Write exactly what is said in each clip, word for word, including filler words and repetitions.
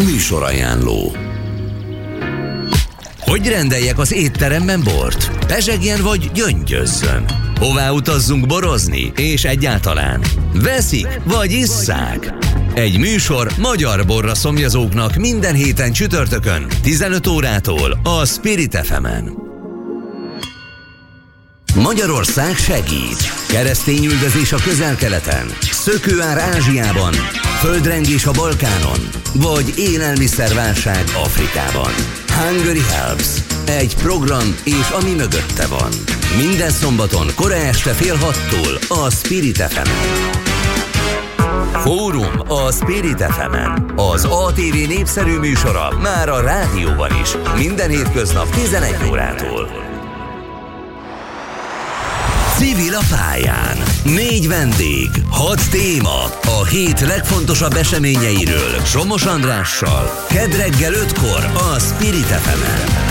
Műsorajánló. Hogy rendeljek az étteremben bort? Pezsegjen vagy gyöngyözzön? Hová utazzunk borozni? És egyáltalán veszik vagy isszák? Egy műsor magyar borra szomjazóknak minden héten csütörtökön tizenöt órától a Spirit ef emen. Magyarország segít. Keresztényüldözés a Közel-Keleten, szökőár Ázsiában, földrengés a Balkánon, vagy élelmiszerválság Afrikában. Hungary Helps. Egy program és ami mögötte van. Minden szombaton kora este fél hattól a Spirit ef emen. Fórum a Spirit ef emen. Az á té vé népszerű műsora már a rádióban is. Minden hétköznap tizenegy órától. Civil a pályán. Négy vendég, hat téma. A hét legfontosabb eseményeiről Somos Andrással. Kedd reggel ötkor a Spirit ef emen.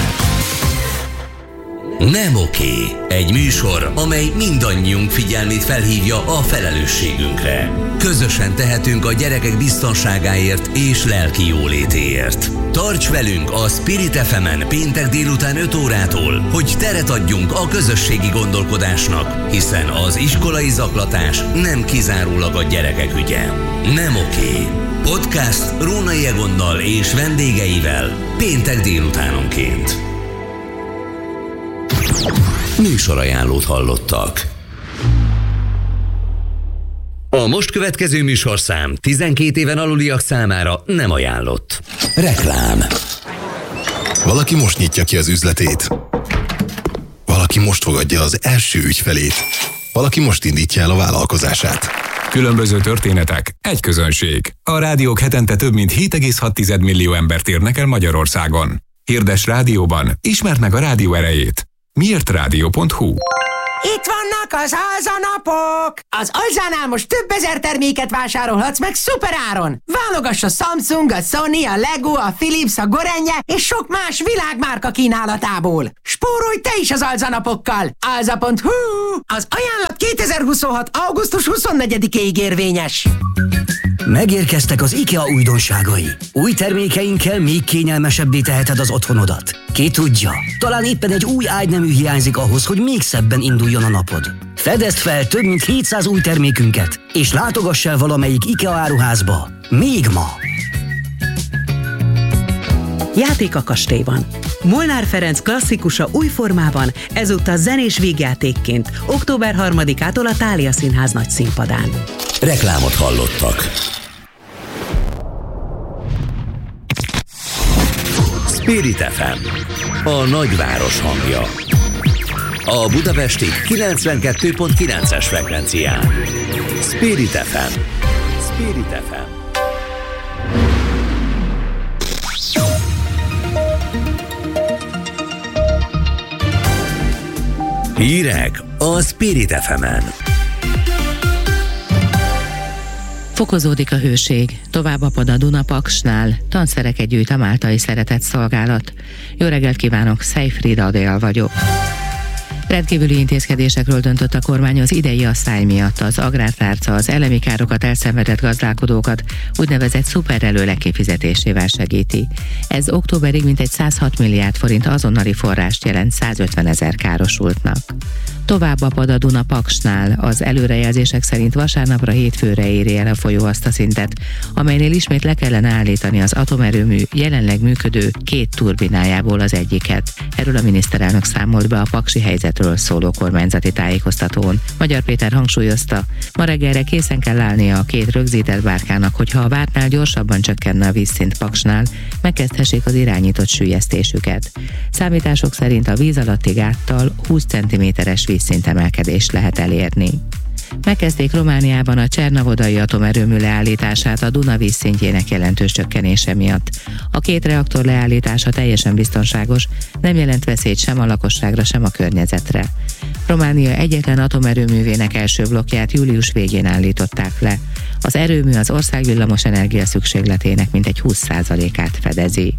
Nem oké. Egy műsor, amely mindannyiunk figyelmét felhívja a felelősségünkre. Közösen tehetünk a gyerekek biztonságáért és lelki jólétéért. Tarts velünk a Spirit ef emen péntek délután öt órától, hogy teret adjunk a közösségi gondolkodásnak, hiszen az iskolai zaklatás nem kizárólag a gyerekek ügye. Nem oké. Podcast Rónai Egonnal és vendégeivel péntek délutánonként. Műsorajánlót hallottak. A most következő műsorszám tizenkét éven aluliak számára nem ajánlott. Reklám. Valaki most nyitja ki az üzletét. Valaki most fogadja az első ügyfelét. Valaki most indítja el a vállalkozását. Különböző történetek, egy közönség. A rádiók hetente több mint hét egész hat millió embert érnek el Magyarországon. Hirdess rádióban, ismerd meg a rádió erejét. miért rádió pont hu. Itt vannak az alzanapok! Az Alzánál most több ezer terméket vásárolhatsz meg szuperáron! Válogass a Samsung, a Sony, a Lego, a Philips, a Gorenje és sok más világmárka kínálatából! Spórolj te is az alzanapokkal! alza pont hu. Az ajánlat kétezer-huszonhat. augusztus huszonnegyedikéig érvényes! Megérkeztek az IKEA újdonságai. Új termékeinkkel még kényelmesebbé teheted az otthonodat. Ki tudja, talán éppen egy új ágynemű hiányzik ahhoz, hogy még szebben induljon a napod. Fedezd fel több mint hétszáz új termékünket, és látogass el valamelyik IKEA áruházba. Még ma! Játék a kastélyban. Molnár Ferenc klasszikusa új formában, ezúttal zenés vígjátékként, október harmadikától a Thália Színház nagy színpadán. Reklámot hallottak. Spirit ef em, a nagyváros hangja. A budapesti kilencvenkettő pont kilences frekvencián. Spirit ef em. Spirit ef em. Hírek a Spirit ef emen. Fokozódik a hőség, tovább apad a Duna-Paksnál, tanszereket gyűjt a máltai szeretett szolgálat. Jó reggelt kívánok, Szejfrida Adél vagyok. Rendkívüli intézkedésekről döntött a kormány az idei asszály miatt. Az agrártárca az elemi károkat elszenvedett gazdálkodókat úgynevezett szuperelőleg kifizetésével segíti. Ez októberig mintegy százhat milliárd forint azonnali forrást jelent százötvenezer károsultnak. Tovább apad a Duna-Paksnál, az előrejelzések szerint vasárnapra hétfőre éri el a folyó azt a szintet, amelynél ismét le kellene állítani az atomerőmű jelenleg működő két turbinájából az egyiket. Erről a miniszterelnök számolt be a paksi helyzetről szóló kormányzati tájékoztatón. Magyar Péter hangsúlyozta, ma reggelre készen kell állnia a két rögzített bárkának, hogyha a vártnál gyorsabban csökkenne a vízszint Paksnál, megkezdhessék az irányított süllyesztésüket. Számítások szerint a víz alatti gáttal húsz centiméteres vízszintemelkedést lehet elérni. Megkezdték Romániában a Csernavodai atomerőmű leállítását a Duna vízszintjének jelentős csökkenése miatt. A két reaktor leállítása teljesen biztonságos, nem jelent veszélyt sem a lakosságra, sem a környezetre. Románia egyetlen atomerőművének első blokkját július végén állították le. Az erőmű az ország villamos energia szükségletének mintegy húsz százalékát fedezi.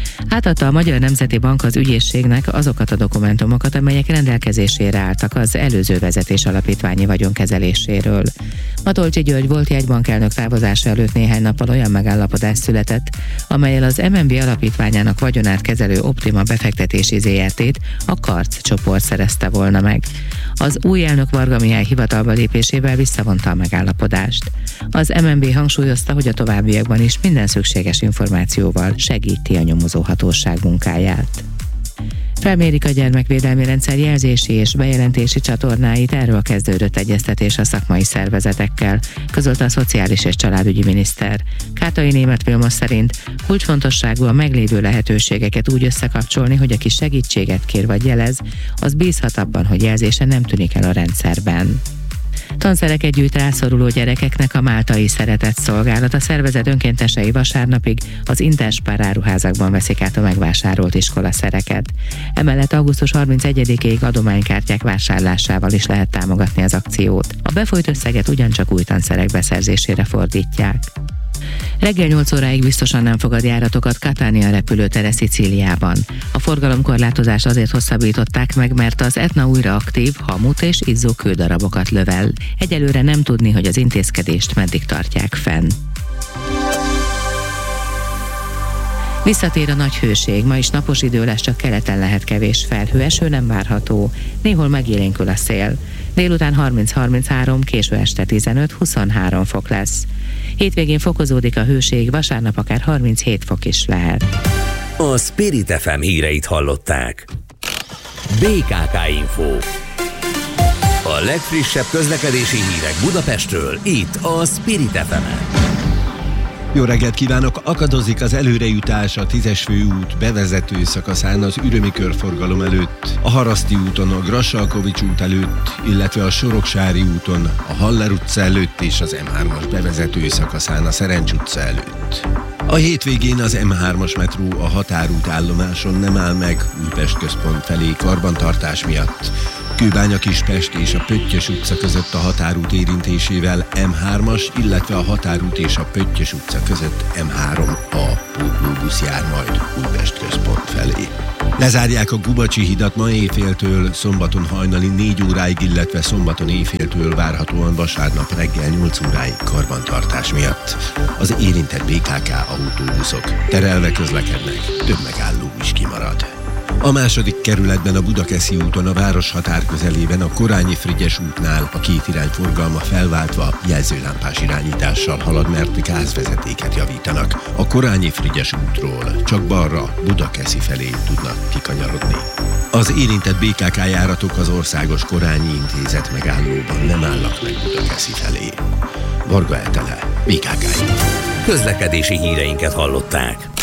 Átadta a Magyar Nemzeti Bank az ügyészségnek azokat a dokumentumokat, amelyek rendelkezésére álltak az előző vezetés alapítványi vagyonkezeléséről. Matolcsy György volt jegybankelnök távozása előtt néhány nappal olyan megállapodás született, amellyel az em en bé alapítványának vagyonát kezelő Optima befektetési zé er té-t a Karc csoport szerezte volna meg. Az új elnök Varga Mihály hivatalba lépésével visszavonta a megállapodást. Az em en bé hangsúlyozta, hogy a továbbiakban is minden szükséges információval segíti a nyomozóhatóság munkáját. Felmérik a gyermekvédelmi rendszer jelzési és bejelentési csatornáit, erről kezdődött egyeztetés a szakmai szervezetekkel, közölte a Szociális és Családügyi miniszter. Kátai Németh Vilmos szerint kulcsfontosságú a meglévő lehetőségeket úgy összekapcsolni, hogy aki segítséget kér vagy jelez, az bízhat abban, hogy jelzése nem tűnik el a rendszerben. Tanszereket gyűjt rászoruló gyerekeknek a Máltai Szeretett Szolgálat. A szervezet önkéntesei vasárnapig az Interspar áruházakban veszik át a megvásárolt iskolaszereket. Emellett augusztus harmincegyedikéig adománykártyák vásárlásával is lehet támogatni az akciót. A befolyt összeget ugyancsak új tanszerek beszerzésére fordítják. Reggel nyolc óráig biztosan nem fogad járatokat Catania repülőtere Szicíliában. A forgalomkorlátozást azért hosszabbították meg, mert az Etna újra aktív, hamut és izzó kődarabokat lövel. Egyelőre nem tudni, hogy az intézkedést meddig tartják fenn. Visszatér a nagy hőség, ma is napos idő lesz, csak keleten lehet kevés felhő, eső nem várható, néhol megélénkül a szél. Délután harminc-harminchárom, késő este tizenöt-huszonhárom fok lesz. Hétvégén fokozódik a hőség, vasárnap akár harminchét fok is lehet. A Spirit ef em híreit hallották. bé ká ká Info. A legfrissebb közlekedési hírek Budapestről, itt a Spirit ef emen. Jó reggelt kívánok! Akadozik az előrejutás a tízes főút bevezető szakaszán az Ürömi körforgalom előtt, a Haraszti úton a Grassalkovich út előtt, illetve a Soroksári úton a Haller utca előtt és az em hármas bevezető szakaszán a Szerencs utca előtt. A hétvégén az em hármas metró a Határút állomáson nem áll meg Újpest központ felé karbantartás miatt. Kőbánya-Kispest és a Pöttyös utca között a Határút érintésével em hármas, illetve a Határút és a Pöttyös utca között em három A pótlóbusz jár majd Újpest központ felé. Lezárják a Gubacsi hidat ma éjféltől szombaton hajnali négy óráig, illetve szombaton éjféltől várhatóan vasárnap reggel nyolc óráig karbantartás miatt. Az érintett bé ká ká autóbuszok terelve közlekednek, több megálló is kimarad. A második kerületben a Budakeszi úton a városhatár közelében a Korányi-Frigyes útnál a két irány forgalma felváltva jelzőlámpás irányítással halad, mert gázvezetéket javítanak. A Korányi-Frigyes útról csak balra Budakeszi felé tudnak kikanyarodni. Az érintett bé ká ká járatok az Országos Korányi Intézet megállóban nem állnak meg Budakeszi felé. Varga Etele, bé ká ká. Közlekedési híreinket hallották.